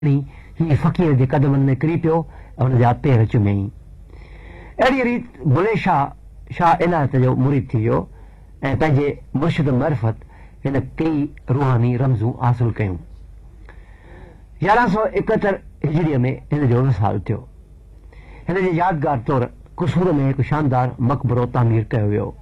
ही फ़क़ीर जे क़दमनि में किरी पियो ऐं हुन जा पेर चुमियईं। अहिड़ी रीति बुले शाह इनायत जो मुरीद थी वियो ऐं पंहिंजे मुर्शिद मरिफ़त हिन कई रूहानी रमज़ूं हासिल कयूं। 1171 हिजरीअ में हिन जो विसाल थियो। हिन जे यादगार तौरु कुसूर में हिकु शानदार मक़बरो तामीर कयो वियो।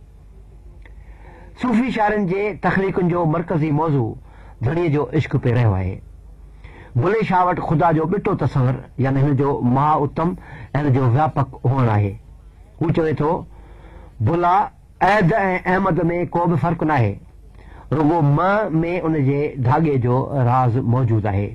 सूफ़ी शाइरनि जे तख़लीक़ुनि जो मरकज़ी मौज़ू धणीअ जो इश्क पे रहियो आहे। बुले शाह वटि ख़ुदा जो ॿिटो तस्वर यानी हिन जो महा उत्तम ऐं हिन जो व्यापक हुअणु आहे। हू चवे थो, बुला ऐद ऐं अहमद में को बि फ़र्क़ु नाहे, रुगो में उन जे धागे जो राज़ मौजूदु आहे।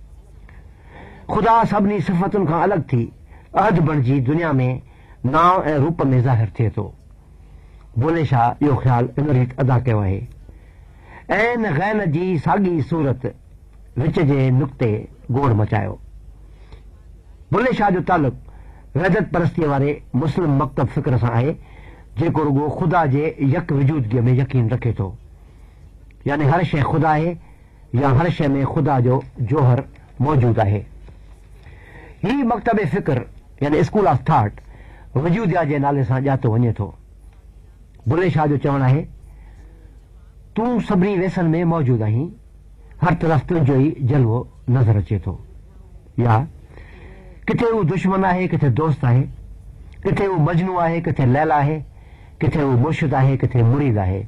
ख़ुदा सभिनी सिफ़तुनि खां अलॻि थी अहद बणिजी दुनिया में नाव ऐं रूप में ज़ाहिर थिए थो। बुले शाह इहो ख़्यालु इन रीति अदा कयो आहे। ऐं गैन जी साॻी सूरत विच जे नुक़्ते गोड़ मचायो। बुले शाह जो तालुक़ वहदत परस्तीअ वारे मुस्लिम मकतब फ़िक्र सां आहे, जेको रुगो ख़ुदा जे यक वजूदगीअ में यकीन रखे थो, यानी हर शइ ख़ुदा आहे या हर शइ में ख़ुदा जो जोहर मौजूदु आहे। ही मकतब फ़िक्र यानी स्कूल ऑफ थॉट वजूदिया जे नाले सां ॼातो वञे थो। बुले शाह जो चवणु आहे, तूं सभिनी वेसनि में मौजूदु आहीं, हर तरफ़ तुंहिंजो ई जलवो नज़र अचे थो। या किथे हू दुश्मन आहे, किथे दोस्त आहे, किथे हू मजनू आहे, किथे लैला आहे, किथे हू मुर्शिद आहे, किथे मुरीद आहे।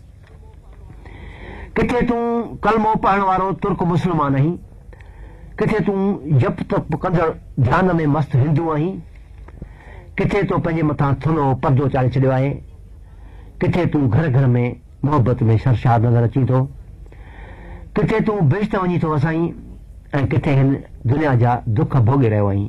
किथे तूं कलमो पढ़ण वारो तुर्क मुस्लमान आहीं, किथे तूं जप तप कंदड़ ध्यान में मस्त हिंदू आहीं, किथे तो पंहिंजे मथां थुलो पर्दो चाढ़े छॾियो आहे, किथे तूं घर घर में मोहबत में शर्शाद नज़र अची थो, किथे तूं बेश्त वञी थो वसाईं ऐं किथे हिन दुनिया जा दुख भोॻे रहियो आहीं।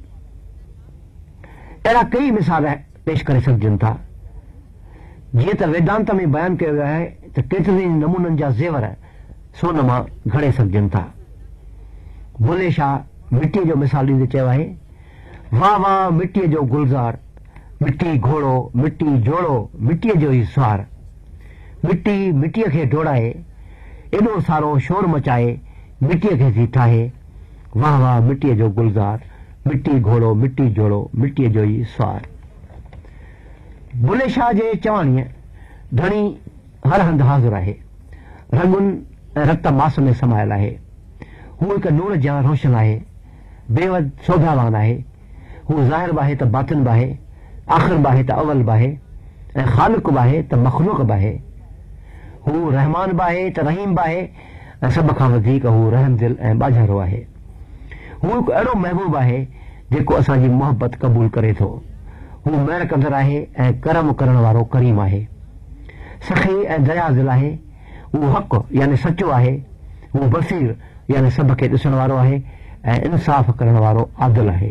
अहिड़ा कई मिसाल पेश करे सघजनि था। जीअं त वेदांत में बयानु कयो वियो आहे त केतिरनि नमूननि जा ज़ेवर सोन मां घणे सघजनि था। बुले शाह मिटीअ जो मिसाल ॾींदे चयो आहे, वाह वाह मिटीअ जो गुलज़ार, मिटी घोड़ो, मिटी जोड़ो, मिटीअ जो ई सुवार, मिटी मिटीअ खे डोड़ाए, एॾो सारो शोर मचाए, मिटीअ खे थी ठाहे, वाह वाह मिटीअ जो गुलज़ार, मिटी घोड़ो, मिटी जोड़ो, मिटीअ जो ई सुवार। बुले शाह जे चवाणीअ धणी हर हंधि हाज़िर आहे, रंगुनि ऐं रत मास में समायल आहे। हू हिकु नूर जा रोशन आहे, बेवद सौभावान आहे। हू ज़ाहिर बि आहे त बातिन बि आहे, आख़िर बि आहे त अवल बि आहे, ऐं ख़ालिक़ बि आहे त मख़लूक़ बि आहे। हू रहमान बि आहे त रहीम बि आहे, ऐं सभ खां वधीक हू रहम दिल ऐं ॿाझारो आहे। हू हिकु अहिड़ो महबूब आहे जेको असांजी मोहबत क़बूल करे थो। हू महर कंदड़ आहे ऐं करम करण वारो करीम आहे। सखी ऐं दया दिल आहे। हू हक़ यानी सचो आहे। हू बसीर यानी सभ खे ॾिसण वारो आहे ऐं इंसाफ़ करण वारो आदिल आहे।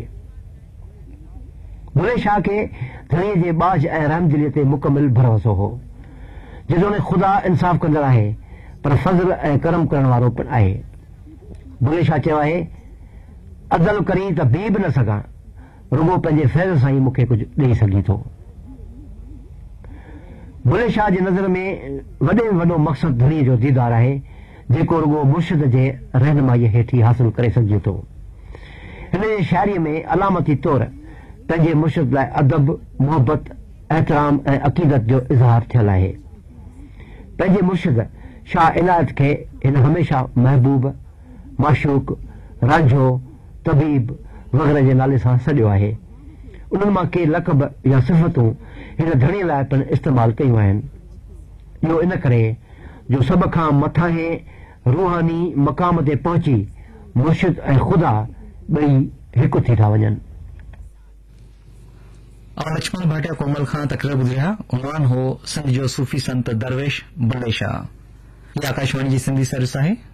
बुले शाह खे धणीअ जे बाज ऐं रहमदिलीअ ते मुकमिल भरोसो हो। जेतोणीकि ख़ुदा इंसाफ़ कंदड़ आहे पर फज़ल ऐं करम करण वारो पिणु आहे। बुले शाह चयो आहे, अदल करी त बीह बि न सघां, रुगो पंहिंजे फैज़ सां ई मूंखे कुझु ॾेई सघी थो। बुले शाह जे नज़र में वॾे में वॾो मक़सदु धणीअ जो दीदार आहे, जेको रुगो मुर्शिद जे रहनुमाईअ हेठि हासिल करे सघिजे थो। हिन जे शाइरीअ में अलामती तौरु पंहिंजे मुर्शिद लाइ अदब, मोहबत, एहतराम ऐं अक़ीदत जो इज़हार थियल आहे। पंहिंजे मुर्शिद शाह इनायत खे हिन हमेशह महबूब, माशूक, रांझो, तबीब वग़ैरह जे नाले सां सॾियो आहे। उन्हनि मां के लक़ब या सिफ़तूं हिन धणीअ लाइ पिणु इस्तेमालु कयूं आहिनि। इहो इन करे जो सभ खां मथां रूहानी मक़ाम ते पहुची मुर्शिद ऐं ख़ुदा ॿई हिकु थी था वञनि। लक्ष्मण भाटिया कोमल खां तकरीर ॿुधिया। उनवान हो सिंध जो सूफ़ी संत दरवेश बुले शाह। ये आकाशवाणी जी सिंधी सर्विस आहे।